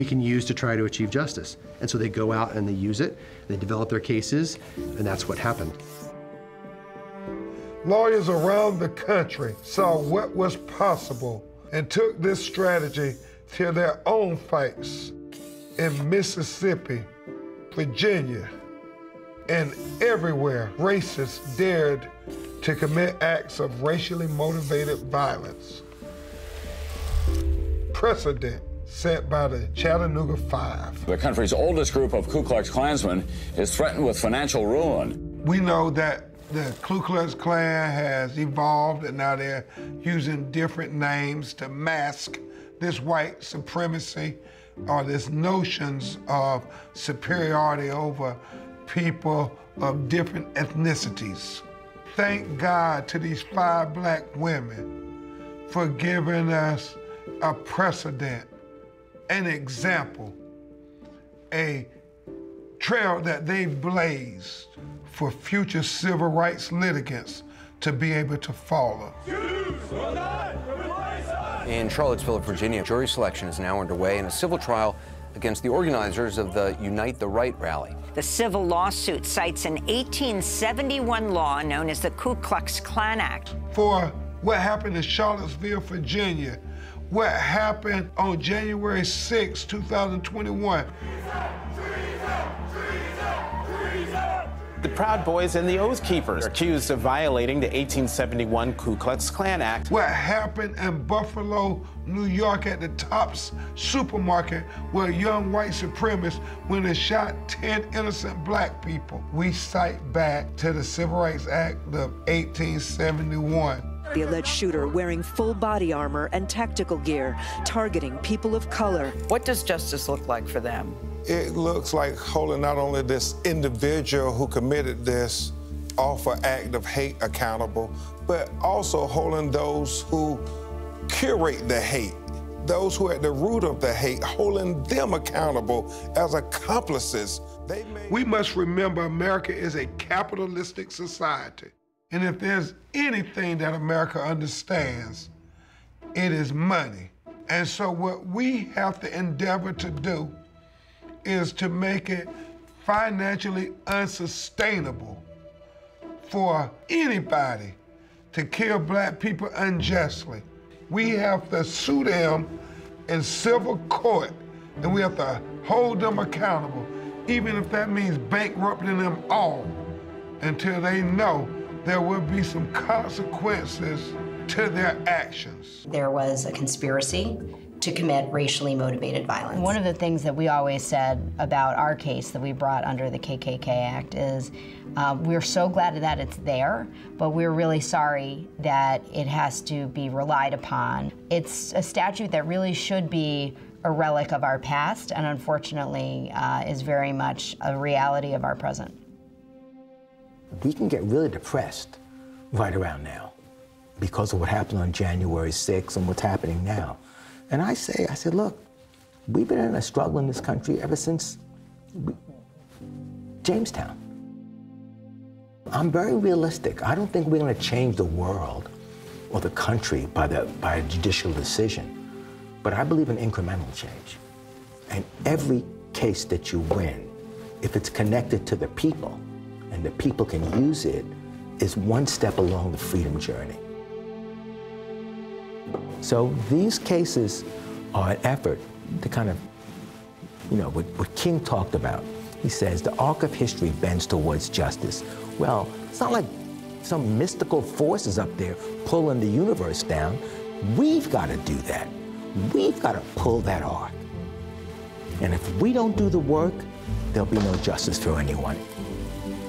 we can use to try to achieve justice. And so they go out and they use it, they develop their cases, and that's what happened. Lawyers around the country saw what was possible and took this strategy to their own fights in Mississippi, Virginia, and everywhere racists dared to commit acts of racially motivated violence. Precedent set by the Chattanooga Five. The country's oldest group of Ku Klux Klansmen is threatened with financial ruin. We know that the Ku Klux Klan has evolved and now they're using different names to mask this white supremacy or this notions of superiority over people of different ethnicities. Thank God to these 5 black women for giving us a precedent, an example, a trail that they blazed for future civil rights litigants to be able to follow. In Charlottesville, Virginia, jury selection is now underway in a civil trial against the organizers of the Unite the Right rally. The civil lawsuit cites an 1871 law known as the Ku Klux Klan Act. For what happened in Charlottesville, Virginia, what happened on January 6, 2021. The Proud Boys and the Oath Keepers are accused of violating the 1871 Ku Klux Klan Act. What happened in Buffalo, New York at the Tops supermarket where young white supremacists went and shot 10 innocent black people. We cite back to the Civil Rights Act of 1871. The alleged shooter wearing full body armor and tactical gear, targeting people of color. What does justice look like for them? It looks like holding not only this individual who committed this awful act of hate accountable, but also holding those who curate the hate, those who are at the root of the hate, holding them accountable as accomplices. We must remember America is a capitalistic society. And if there's anything that America understands, it is money. And so what we have to endeavor to do is to make it financially unsustainable for anybody to kill black people unjustly. We have to sue them in civil court, and we have to hold them accountable, even if that means bankrupting them all, until they know there will be some consequences to their actions. There was a conspiracy to commit racially motivated violence. One of the things that we always said about our case that we brought under the KKK Act is we're so glad that it's there, but we're really sorry that it has to be relied upon. It's a statute that really should be a relic of our past and unfortunately is very much a reality of our present. We can get really depressed right around now because of what happened on January 6th and what's happening now. And I said, look, we've been in a struggle in this country ever since Jamestown. I'm very realistic. I don't think we're going to change the world or the country by a judicial decision. But I believe in incremental change. And every case that you win, if it's connected to the people and the people can use it, is one step along the freedom journey. So these cases are an effort to kind of, what King talked about. He says the arc of history bends towards justice. Well, it's not like some mystical forces up there pulling the universe down. We've got to do that. We've got to pull that arc. And if we don't do the work, there'll be no justice for anyone.